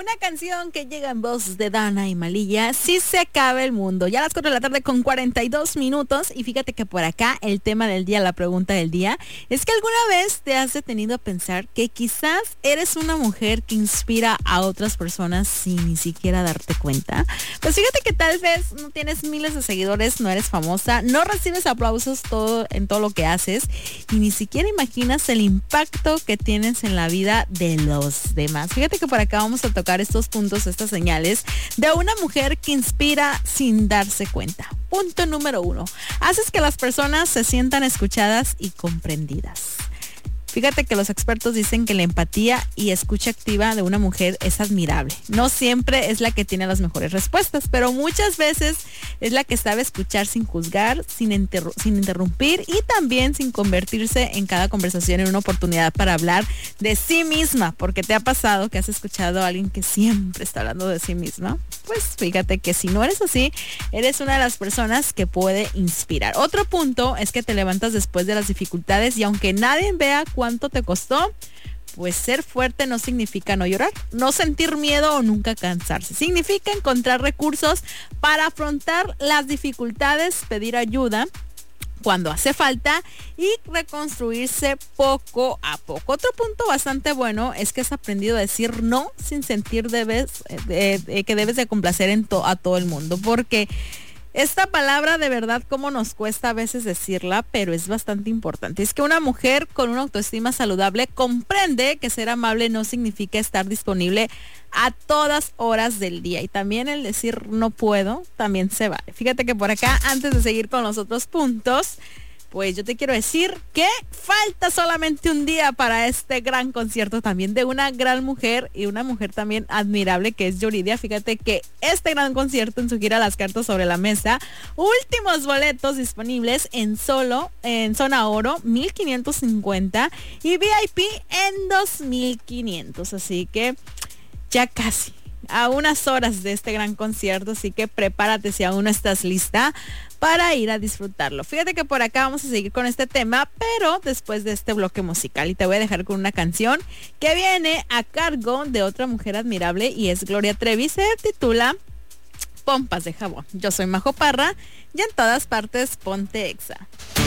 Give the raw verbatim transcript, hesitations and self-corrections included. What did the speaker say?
Una canción que llega en voz de Dana y Malilla, Si se acaba el mundo. Ya a las cuatro de la tarde con cuarenta y dos minutos. Y fíjate que por acá el tema del día, la pregunta del día, es que alguna vez te has detenido a pensar que quizás eres una mujer que inspira a otras personas sin ni siquiera darte cuenta. Pues fíjate que tal vez no tienes miles de seguidores, no eres famosa, no recibes aplausos todo, en todo lo que haces y ni siquiera imaginas el impacto que tienes en la vida de los demás. Fíjate que por acá vamos a tocar estos puntos, estas señales de una mujer que inspira sin darse cuenta. Punto número uno. Haces que las personas se sientan escuchadas y comprendidas. Fíjate que los expertos dicen que la empatía y escucha activa de una mujer es admirable. No siempre es la que tiene las mejores respuestas, pero muchas veces es la que sabe escuchar sin juzgar, sin, interru- sin interrumpir y también sin convertirse en cada conversación en una oportunidad para hablar de sí misma. Porque te ha pasado que has escuchado a alguien que siempre está hablando de sí misma. Pues fíjate que si no eres así, eres una de las personas que puede inspirar. Otro punto es que te levantas después de las dificultades y aunque nadie vea cuánto te costó, pues ser fuerte no significa no llorar, no sentir miedo o nunca cansarse. Significa encontrar recursos para afrontar las dificultades, pedir ayuda cuando hace falta y reconstruirse poco a poco. Otro punto bastante bueno es que has aprendido a decir no sin sentir debes, eh, eh, que debes de complacer en to- a todo el mundo, porque esta palabra de verdad como nos cuesta a veces decirla, pero es bastante importante. Es que una mujer con una autoestima saludable comprende que ser amable no significa estar disponible a todas horas del día. Y también el decir no puedo también se vale. Fíjate que por acá, antes de seguir con los otros puntos, pues yo te quiero decir que falta solamente un día para este gran concierto también de una gran mujer y una mujer también admirable que es Yuridia. Fíjate que este gran concierto en su gira Las Cartas sobre la Mesa, últimos boletos disponibles en solo, en zona oro, mil quinientos cincuenta y V I P en dos mil quinientos. Así que ya casi a unas horas de este gran concierto, así que prepárate si aún no estás lista para ir a disfrutarlo. Fíjate que por acá vamos a seguir con este tema, pero después de este bloque musical, y te voy a dejar con una canción que viene a cargo de otra mujer admirable y es Gloria Trevi. Se titula Pompas de Jabón. Yo soy Majo Parra y en todas partes ponte Exa.